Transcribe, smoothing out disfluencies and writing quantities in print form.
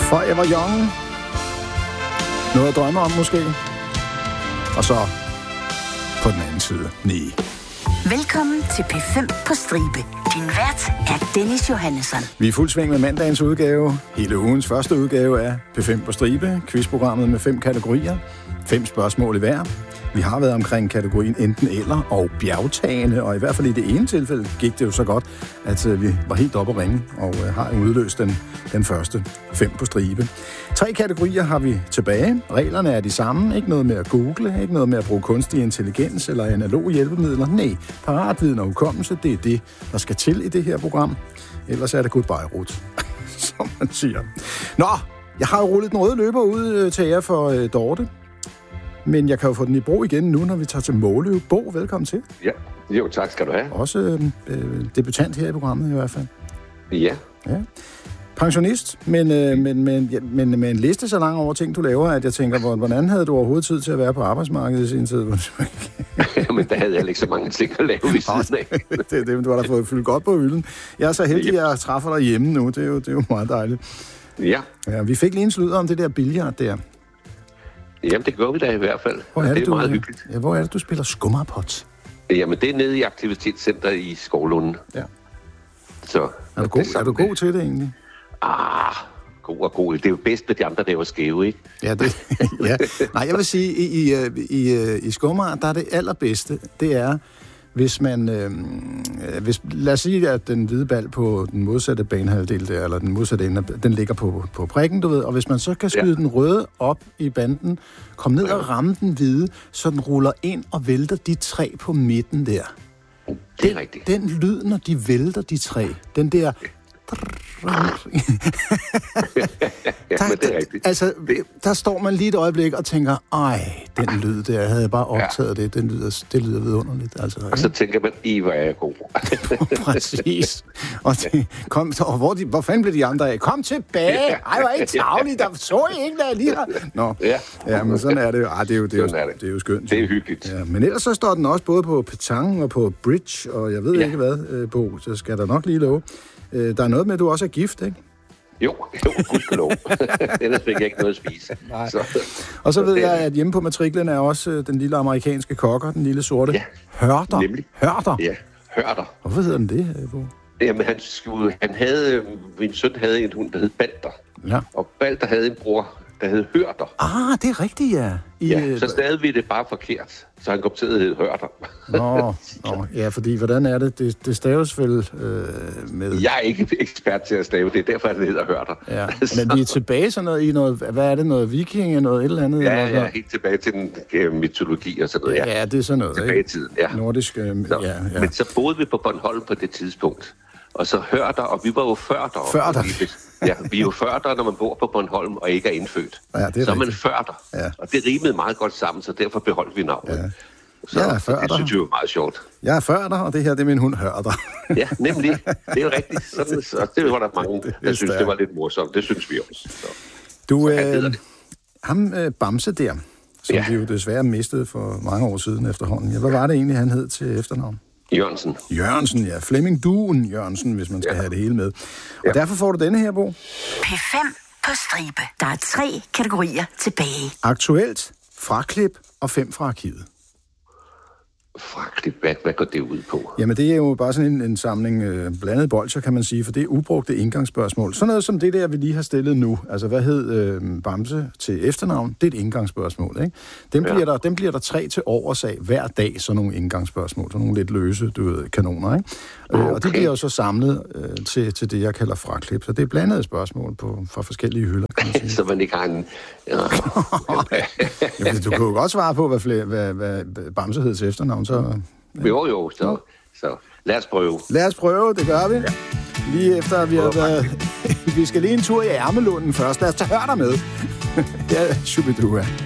Forever Young. Noget at drømme om måske. Og så på den anden side, nej. Velkommen til P5 på stribe. Din vært er Dennis Johannesson. Vi er fuld sving med mandagens udgave. Hele ugens første udgave af P5 på stribe. Quizprogrammet med 5 kategorier. 5 spørgsmål i hver. Vi har været omkring kategorien enten eller og bjergtagene, og i hvert fald i det ene tilfælde gik det jo så godt, at vi var helt oppe at ringe og har udløst den første 5 på stribe. 3 kategorier har vi tilbage. Reglerne er de samme. Ikke noget med at google, ikke noget med at bruge kunstig intelligens eller analog hjælpemidler. Nej, paratviden og hukommelse, det er det, der skal til i det her program. Ellers er det goodbye, Ruth, som man siger. Nå, jeg har jo rullet den røde løber ud til jer for Dorte. Men jeg kan jo få den i brug igen nu, når vi tager til Måløv. Bo, velkommen til. Ja, jo tak skal du have. Også debutant her i programmet i hvert fald. Ja. Pensionist, men med en liste så lang over ting, du laver, at jeg tænker, hvordan havde du overhovedet tid til at være på arbejdsmarkedet i sin tid? Men der havde jeg ikke så mange ting at lave ved siden af. det, du har da fået fyldt godt på hylden. Jeg er så heldig, at jeg træffer dig hjemme nu. Det er jo meget dejligt. Ja. Vi fik lige en sludder om det der billard der. Jamen, det gør vi da i hvert fald. Det er meget hyggeligt. Ja, hvor er det, du spiller skummerpot? Jamen, det er nede i Aktivitetscenter i Skovlunden. Ja. Så, er du god til det egentlig? God og god. Det er jo bedst med de andre, der var skæve, ikke? Ja, ja. Nej, jeg vil sige, i skummer, der er det allerbedste, det er, hvis man, lad os sige, at den hvide bal på den modsatte banehalvdel der, eller den modsatte ende, den ligger på prikken, du ved, og hvis man så kan skyde den røde op i banden, komme ned og ramme den hvide, så den ruller ind og vælter de 3 på midten der. Det er rigtigt. Den lyd, når de vælter de 3, den der... Altså, der står man lige et øjeblik og tænker, den lyd der, havde jeg bare optaget det, det lyder vidunderligt. Altså, og så tænker man, hvor er jeg god. Præcis. Og hvor fanden blev de andre af? Kom tilbage! Ej, hvor er I travlige, der så I ikke, hvad jeg lige har... Nå, ja, men sådan er det jo. Det er jo skønt. Det er hyggeligt. Ja, men ellers så står den også både på petanque og på bridge, og jeg ved ikke hvad, Bo, så skal der nok lige love. Der er noget med, at du også er gift, ikke? Jo, gudskelov. Ellers fik jeg ikke noget at spise. Og så ved jeg, at hjemme på matriklen er også den lille amerikanske kokker, den lille sorte hørter. Nemlig. Hørter? Ja, hørter. Hvorfor hedder den det, Bo? Jamen, min søn havde en hund, der hed Balder. Ja. Og Balder havde en bror, der hed Hørter. Det er rigtigt, ja. Så stavede vi det bare forkert, så han kom til at hedde Hørter. Ja, fordi hvordan er det? Det staves vel med... Jeg er ikke ekspert til at stave, det er derfor, det hedder Hørter. Ja. Men vi er tilbage sådan noget i noget... Hvad er det? Noget viking? Noget et eller andet? Ja, helt tilbage til den mytologi og sådan noget. Ja, det er sådan noget, tilbage i tiden, nordisk... Men så boede vi på Bornholm på det tidspunkt. Og så hørter, og vi var jo førter. Vi er jo førter, når man bor på Bornholm og ikke er indfødt. Ja, så er man førter. Ja. Og det rimede meget godt sammen, så derfor beholdt vi navnet. Ja. Så det synes jeg var meget sjovt. Jeg er førter, og det her, det er min hund Hørter. Ja, nemlig. Det er jo rigtigt. Så det var der mange, der synes, det var lidt morsomt. Det synes vi også. Ham Bamse der, som vi jo desværre mistede for mange år siden efterhånden. Hvad var det egentlig, han hed til efternavn? Jørgensen, ja. Flemming Duen Jørgensen, hvis man skal have det hele med. Og derfor får du denne her, Bo. P5 på stribe. Der er 3 kategorier tilbage. Aktuelt, fraklip og 5 fra arkivet. Fraklip, hvad går det ud på? Jamen, det er jo bare sådan en samling blandet bolcher, kan man sige, for det er ubrugte indgangsspørgsmål. Sådan noget som det der, vi lige har stillet nu. Altså, hvad hed Bamse til efternavn? Det er et indgangsspørgsmål, ikke? Dem bliver der 3 til overs af hver dag, sådan nogle indgangsspørgsmål. Sådan nogle lidt løse, kanoner, ikke? Okay. Og de bliver jo så samlet til det, jeg kalder fraklip. Så det er blandede spørgsmål fra forskellige hylder, kan man sige. Så man ikke har en... Jamen, du kan jo godt svare på, hvad Bamse hed til efternavn, så... Ja. Jo, så lad os prøve. Lad os prøve, det gør vi. Ja. Lige efter, vi har været... Vi skal lige en tur i Ærmelunden først. Lad os tage Hørter med. Ja, Shubidua.